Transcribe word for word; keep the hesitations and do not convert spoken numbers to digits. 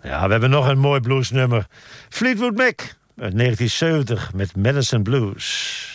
Ja, we hebben nog een mooi bluesnummer. Fleetwood Mac uit negentien zeventig met Madison Blues.